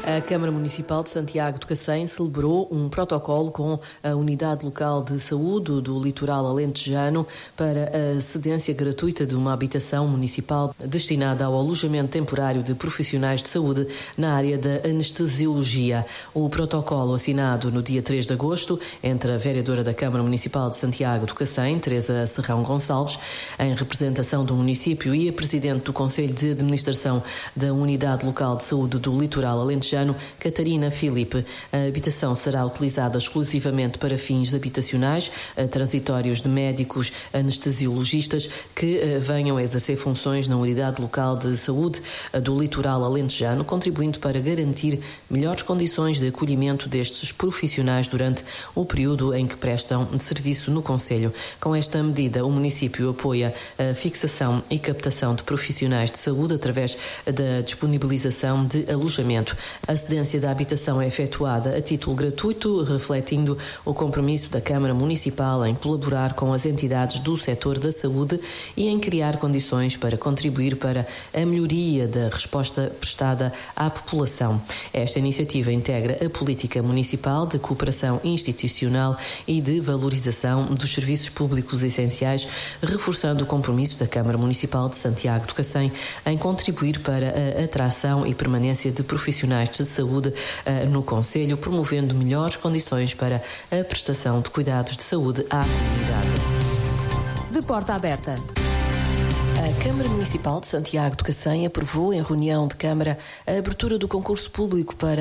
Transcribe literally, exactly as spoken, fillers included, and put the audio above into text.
A Câmara Municipal de Santiago de Cacém celebrou um protocolo com a Unidade Local de Saúde do Litoral Alentejano para a cedência gratuita de uma habitação municipal destinada ao alojamento temporário de profissionais de saúde na área da anestesiologia. O protocolo assinado no dia três de agosto entre a vereadora da Câmara Municipal de Santiago de Cacém, Teresa Serrão Gonçalves, em representação do município, e a presidente do Conselho de Administração da Unidade Local de Saúde do Litoral Alentejano, Catarina Filipe. A habitação será utilizada exclusivamente para fins habitacionais, transitórios de médicos anestesiologistas que venham a exercer funções na Unidade Local de Saúde do Litoral Alentejano, contribuindo para garantir melhores condições de acolhimento destes profissionais durante o período em que prestam serviço no Conselho. Com esta medida, o município apoia a fixação e captação de profissionais de saúde através da disponibilização de alojamento. A cedência da habitação é efetuada a título gratuito, refletindo o compromisso da Câmara Municipal em colaborar com as entidades do setor da saúde e em criar condições para contribuir para a melhoria da resposta prestada à população. Esta iniciativa integra a política municipal de cooperação institucional e de valorização dos serviços públicos essenciais, reforçando o compromisso da Câmara Municipal de Santiago de Cacém em contribuir para a atração e permanência de profissionais de saúde uh, no Conselho, promovendo melhores condições para a prestação de cuidados de saúde à comunidade. De porta aberta. A Câmara Municipal de Santiago de Cacém aprovou em reunião de Câmara a abertura do concurso público para